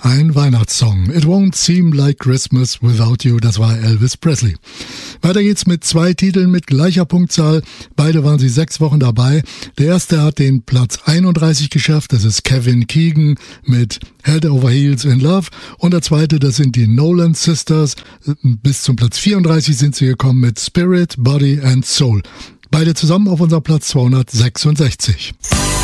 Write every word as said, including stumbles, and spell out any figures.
Ein Weihnachtssong. It won't seem like Christmas without you. Das war Elvis Presley. Weiter geht's mit zwei Titeln mit gleicher Punktzahl. Beide waren sie sechs Wochen dabei. Der erste hat den Platz einunddreißig geschafft. Das ist Kevin Keegan mit Head Over Heels in Love. Und der zweite, das sind die Nolan Sisters. Bis zum Platz vierunddreißig sind sie gekommen mit Spirit, Body and Soul. Beide zusammen auf unserem Platz zweihundertsechsundsechzig.